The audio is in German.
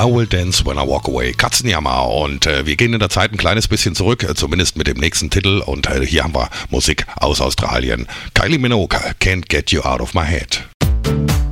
I Will Dance When I Walk Away, Katzenjammer. Und wir gehen in der Zeit ein kleines bisschen zurück, zumindest mit dem nächsten Titel. Und hier haben wir Musik aus Australien. Kylie Minogue, Can't Get You Out of My Head.